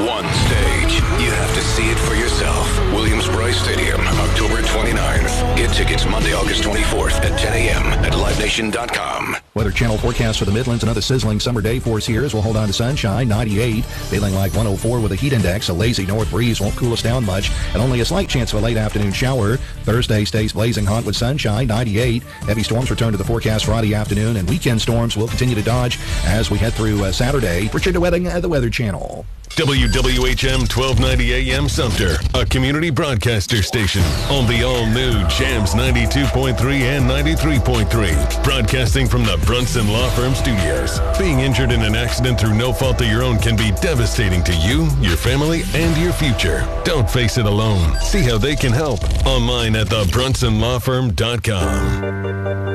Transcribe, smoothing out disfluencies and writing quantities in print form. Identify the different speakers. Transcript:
Speaker 1: One stage. You have to see it for yourself. Williams-Brice Stadium, October 29th. Get tickets Monday, August 24th at 10 a.m. at livenation.com.
Speaker 2: Weather Channel forecast for the Midlands. Another sizzling summer day for us here as we'll hold on to sunshine. 98, feeling like 104 with a heat index. A lazy north breeze won't cool us down much, and only a slight chance of a late afternoon shower. Thursday stays blazing hot with sunshine. 98. Heavy storms return to the forecast Friday afternoon, and weekend storms will continue to dodge as we head through Saturday. Richard DeWetting at the Weather Channel.
Speaker 3: WWHM 1290 AM Sumter, a community broadcaster station on the all-new Jams 92.3 and 93.3. Broadcasting from the Brunson Law Firm Studios. Being injured in an accident through no fault of your own can be devastating to you, your family, and your future. Don't face it alone. See how they can help online at thebrunsonlawfirm.com.